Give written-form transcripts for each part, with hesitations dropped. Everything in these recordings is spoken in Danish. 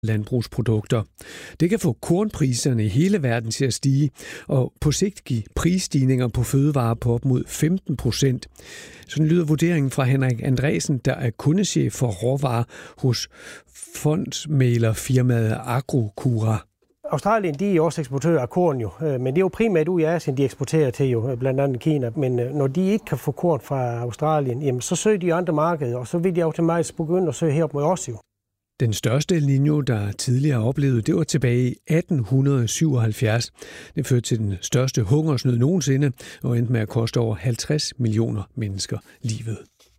landbrugsprodukter. Det kan få kornpriserne i hele verden til at stige, og på sigt give prisstigninger på fødevarer på op mod 15%. Sådan lyder vurderingen fra Henrik Andresen, der er kundechef for råvarer hos fondsmæglerfirmaet Agrocura. Australien, de er også eksportører af korn jo, men det er jo primært ud i Asien, de eksporterer til jo, blandt andet Kina. Men når de ikke kan få korn fra Australien, jamen, så søger de andre markeder, og så vil de automatisk begynde at søge herop mod os jo. Den største El Niño, der tidligere oplevede, det var tilbage i 1877. Det førte til den største hungersnød nogensinde, og endte med at koste over 50 millioner mennesker livet.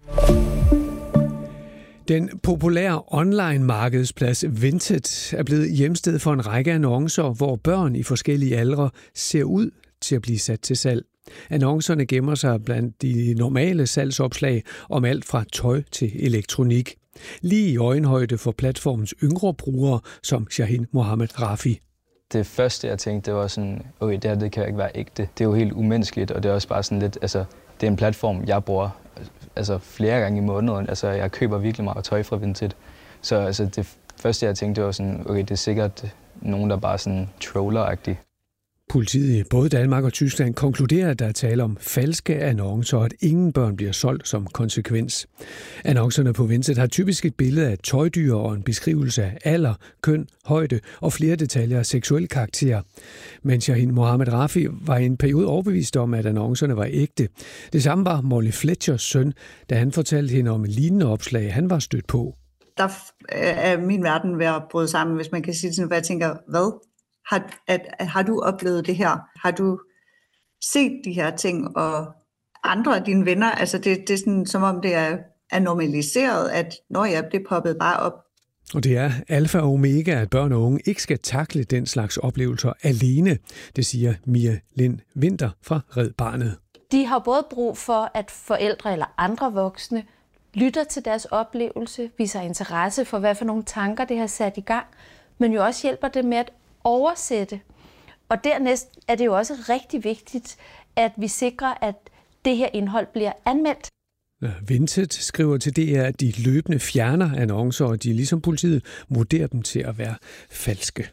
Den populære online-markedsplads Vinted er blevet hjemsted for en række annoncer, hvor børn i forskellige aldre ser ud til at blive sat til salg. Annoncerne gemmer sig blandt de normale salgsopslag om alt fra tøj til elektronik. Lige i øjenhøjde for platformens yngre brugere, som Shahin Mohammed Rafi. Det første, jeg tænkte, det var sådan, okay, det kan ikke være ægte. Det er jo helt umenneskeligt, og det er også bare sådan lidt, altså, det er en platform, jeg bruger flere gange i måneden. Altså, jeg køber virkelig meget tøj fra Vinted. Så altså, det første, jeg tænkte, det var sådan, okay, det er sikkert nogen, der bare sådan troller-agtig. Politiet i både Danmark og Tyskland konkluderer, at der er tale om falske annoncer, og at ingen børn bliver solgt som konsekvens. Annoncerne på Vinted har typisk et billede af tøjdyr og en beskrivelse af alder, køn, højde og flere detaljer af seksuel karakter. Men Shahin Mohammed Rafi var i en periode overbevist om, at annoncerne var ægte. Det samme var Molly Fletchers søn, da han fortalte hende om en lignende opslag, han var stødt på. Der er min verden ved at bryde sammen, hvis man kan sige sådan, hvor jeg tænker, hvad? Har du oplevet det her? Har du set de her ting, og andre af dine venner? Altså det er sådan, som om det er normaliseret, at det poppede bare op. Og det er alfa og omega, at børn og unge ikke skal takle den slags oplevelser alene, det siger Mia Lind Winter fra Red Barnet. De har både brug for, at forældre eller andre voksne lytter til deres oplevelse, viser interesse for, hvad for nogle tanker det har sat i gang, men jo også hjælper det med at oversætte. Og dernæst er det jo også rigtig vigtigt, at vi sikrer, at det her indhold bliver anmeldt. Vinted skriver til DR, at de løbende fjerner annoncer, og de ligesom politiet vurderer dem til at være falske.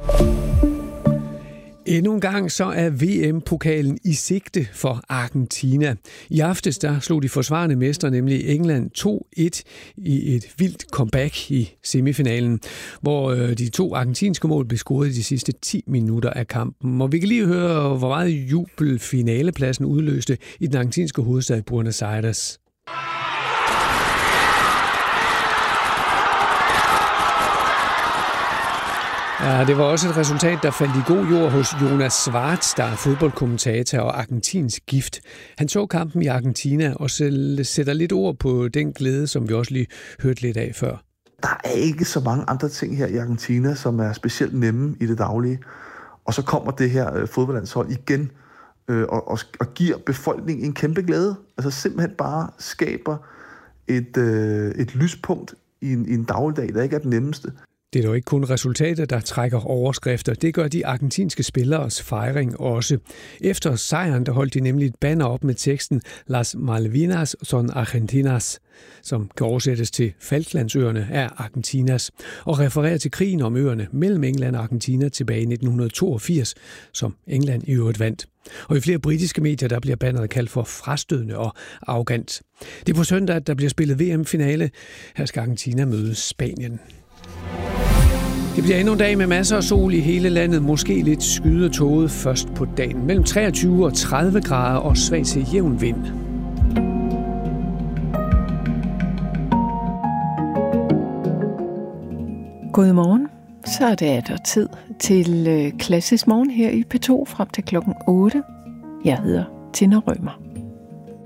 Endnu en gang så er VM-pokalen i sigte for Argentina. I aftes der slog de forsvarende mestre, nemlig England, 2-1 i et vildt comeback i semifinalen, hvor de 2 argentinske mål blev scoret i de sidste 10 minutter af kampen. Og vi kan lige høre, hvor meget jubel finalepladsen udløste i den argentinske hovedstad Buenos Aires. Ja, det var også et resultat, der faldt i god jord hos Jonas Schwartz, der er fodboldkommentator og argentinsk gift. Han så kampen i Argentina og sætter lidt ord på den glæde, som vi også lige hørte lidt af før. Der er ikke så mange andre ting her i Argentina, som er specielt nemme i det daglige. Og så kommer det her fodboldlandshold igen og giver befolkningen en kæmpe glæde. Altså simpelthen bare skaber et lyspunkt i en dagligdag, der ikke er den nemmeste. Det er dog ikke kun resultater, der trækker overskrifter. Det gør de argentinske spilleres fejring også. Efter sejren, der holdt de nemlig et banner op med teksten Las Malvinas son Argentinas, som kan oversættes til Falklandsøerne er Argentinas, og refererer til krigen om øerne mellem England og Argentina tilbage i 1982, som England i øvrigt vandt. Og i flere britiske medier, der bliver banneret kaldt for frastødende og arrogant. Det er på søndag, at der bliver spillet VM-finale. Her skal Argentina møde Spanien. Det bliver endnu en dag med masser af sol i hele landet, måske lidt skyet og tåget først på dagen. Mellem 23 og 30 grader og svag til jævn vind. Godmorgen. Så er det tid til klassisk morgen her i P2 frem til klokken 8. Jeg hedder Tina Rømer.